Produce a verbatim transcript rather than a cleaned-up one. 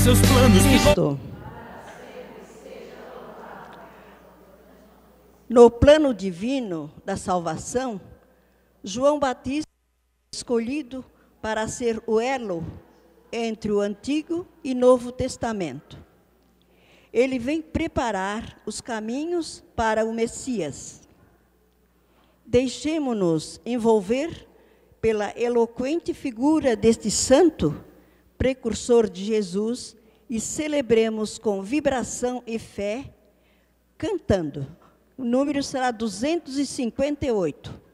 seus planos. Cristo. No plano divino da salvação, João Batista é escolhido para ser o elo entre o Antigo e Novo Testamento. Ele vem preparar os caminhos para o Messias. Deixemo-nos envolver pela eloquente figura deste santo, precursor de Jesus, e celebremos com vibração e fé, cantando. O número será duzentos e cinquenta e oito.